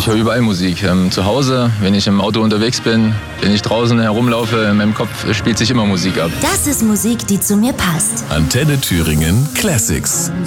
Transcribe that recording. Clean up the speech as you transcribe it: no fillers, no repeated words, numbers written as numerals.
Ich höre überall Musik. Zu Hause, wenn ich im Auto unterwegs bin, wenn ich draußen herumlaufe, in meinem Kopf spielt sich immer Musik ab. Das ist Musik, die zu mir passt. Antenne Thüringen Classics.